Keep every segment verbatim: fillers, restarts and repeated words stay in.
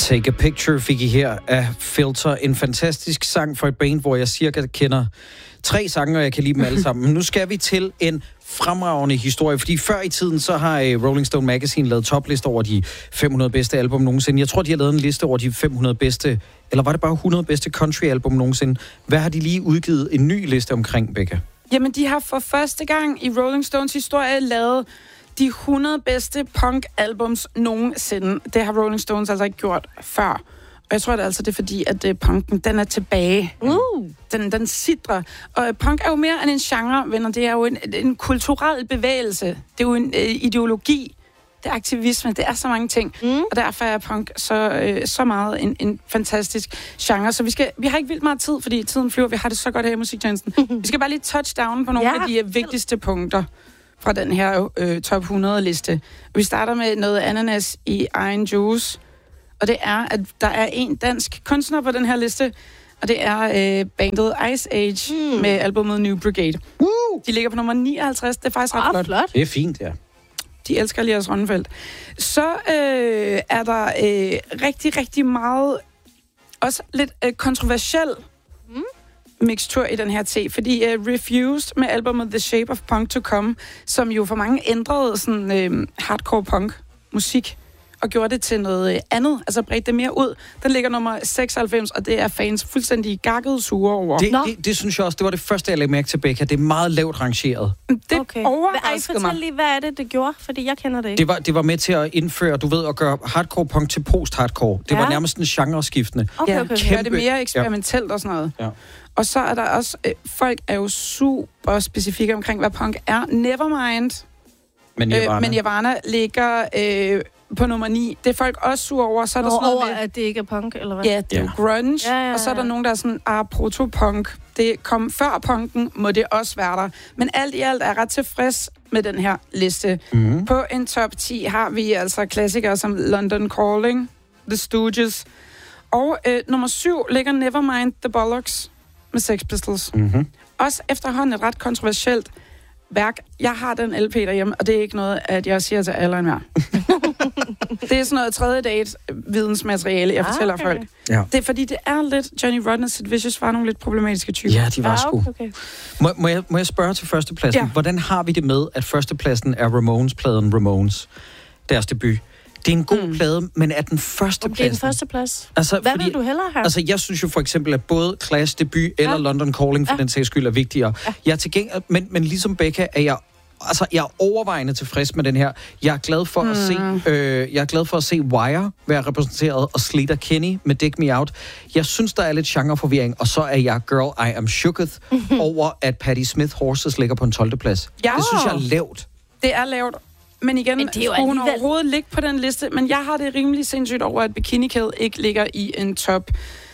Take a Picture fik I her af Filter. En fantastisk sang for et band, hvor jeg cirka kender tre sange, og jeg kan lide dem alle sammen. Men nu skal vi til en fremragende historie, fordi før i tiden, så har Rolling Stone Magazine lavet toplister over de fem hundrede bedste album nogensinde. Jeg tror, de har lavet en liste over de fem hundrede bedste, eller var det bare hundrede bedste country-album nogensinde? Hvad har de lige udgivet en ny liste omkring, Becca? Jamen, de har for første gang i Rolling Stones historie lavet de hundrede bedste punk-albums nogensinde. Det har Rolling Stones altså ikke gjort før. Og jeg tror det altså, det er fordi, at uh, punken, den er tilbage. Uh. Den, den sidder. Og uh, punk er jo mere end en genre, venner. Det er jo en, en kulturel bevægelse. Det er jo en uh, ideologi. Det er aktivisme. Det er så mange ting. Mm. Og derfor er punk så, uh, så meget en, en fantastisk genre. Så vi, skal, vi har ikke vildt meget tid, fordi tiden flyver. Vi har det så godt her i musiktjenesten. Vi skal bare lige touch down på nogle ja. af de uh, vigtigste punkter fra den her øh, top hundrede-liste. Vi starter med noget ananas i egen juice, og det er, at der er en dansk kunstner på den her liste, og det er øh, bandet Ice Age mm. med albumet New Brigade. Woo! De ligger på nummer nioghalvtreds. Det er faktisk ret flot. flot. Det er fint, ja. De elsker Elias Rønnefeldt. Så øh, er der øh, rigtig, rigtig meget, også lidt øh, kontroversiel mm. mixtur i den her te, fordi uh, Refused med albumet The Shape of Punk to Come, som jo for mange ændrede sådan øh, hardcore punk musik og gjorde det til noget andet, altså bredte det mere ud. Den ligger nummer seksoghalvfems, og det er fans fuldstændig gakkede sure over. Det, det, det synes jeg også, det var det første, jeg lagde mærke til, Becca. Det er meget lavt rangeret. Det okay. overraskede mig. Fortæl lige, hvad er det, det gjorde? Fordi jeg kender det ikke. Det var, det var med til at indføre, du ved, at gøre hardcore punk til post-hardcore. Det ja. var nærmest en genreskiftende. Okay, okay. Ja, det er mere eksperimentelt ja. og sådan noget. Ja. Og så er der også, øh, folk er jo super specifikke omkring, hvad punk er. Nevermind. Men Nirvana, øh, men Nirvana ligger øh, på nummer ni. Det er folk også sur over. Så er der sådan noget over, med, at det ikke er punk, eller hvad? Ja, det er ja. grunge. Ja, ja, ja. Og så er der nogen, der er sådan, ah, proto-punk. Det kom før punken, må det også være der. Men alt i alt er ret tilfreds med den her liste. Mm-hmm. På en top ti har vi altså klassikere som London Calling, The Stooges. Og øh, nummer syv ligger Nevermind The Bollocks med Sex Pistols. Mm-hmm. Også efterhånden et ret kontroversielt værk. Jeg har den L P derhjemme, og det er ikke noget, at jeg siger til alle en mere. Det er sådan noget tredje date vidensmateriale, jeg ah, fortæller okay. folk. Ja. Det er fordi, det er lidt Johnny Rotten og Sid Vicious var nogle lidt problematiske typer. Ja, de var sgu. Ah, okay. må, må, jeg, må jeg spørge til førstepladsen? Ja. Hvordan har vi det med, at førstepladsen er Ramones-pladen Ramones? Deres debut. Det er en god mm. plade, men er den første plads? Det er den første plads. Altså, Hvad fordi, vil du hellere have? Altså, jeg synes jo for eksempel, at både Clash debut eller ja. London Calling, for ja. den sags skyld, er vigtigere. Ja. Jeg er tilgængelig, men, men ligesom Becca er jeg, altså, jeg er overvejende tilfreds med den her. Jeg er glad for mm. at se, øh, jeg er glad for at se Wire være repræsenteret, og Sleater Kinney med Dig Me Out. Jeg synes, der er lidt genreforvirring, og så er jeg Girl, I Am Shooketh mm-hmm. over, at Patti Smith Horses ligger på en tolvte plads. Ja. Det synes jeg er lavt. Det er lavt. Men igen, men skulle hun overhovedet ligge på den liste. Men jeg har det rimelig sindssygt over, at Bikini Kill ikke ligger i en top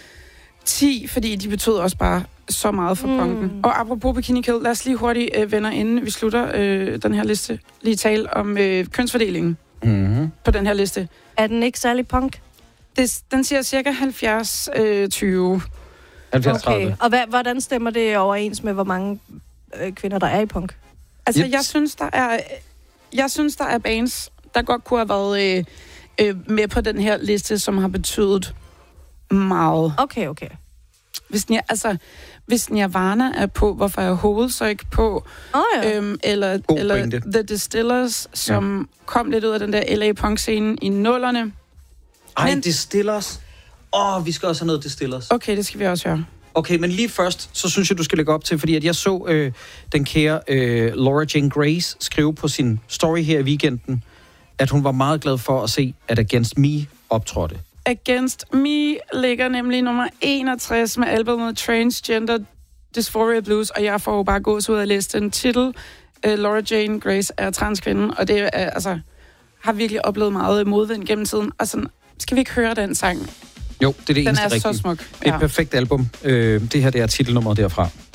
ti, fordi de betød også bare så meget for mm. punken. Og apropos Bikini Kill, lad os lige hurtigt, øh, venner, inden vi slutter øh, den her liste, lige tale om øh, kønsfordelingen mm-hmm. på den her liste. Er den ikke særlig punk? Det, den siger cirka halvfjerds tyve. halvfjerds tredive. Okay. Og hvad, hvordan stemmer det overens med, hvor mange øh, kvinder, der er i punk? Altså, yep. jeg synes, der er... Jeg synes, der er bands, der godt kunne have været øh, øh, med på den her liste, som har betydet meget. Okay, okay. Hvis, altså, hvis Nirvana er på, hvorfor er Hole så ikke på? Oh, ja. øhm, eller eller The Distillers, som ja. kom lidt ud af den der L A punk-scene i nullerne. Ej, men... Distillers. Åh, oh, vi skal også have noget Distillers. Okay, det skal vi også høre. Okay, men lige først, så synes jeg, du skal lægge op til, fordi at jeg så øh, den kære øh, Laura Jane Grace skrive på sin story her i weekenden, at hun var meget glad for at se, at Against Me optrådte. Against Me ligger nemlig nummer enogtres med albumet Transgender Dysphoria Blues, og jeg får jo bare gås ud af at læse den titel. Uh, Laura Jane Grace er transkvinde, og det er, altså, har virkelig oplevet meget modvind gennem tiden. Og sådan, skal vi ikke høre den sang? Jo, det er det den eneste rigtige. Den er så smuk. Ja. Et perfekt album. Øh, det her, det er titelnummeret derfra.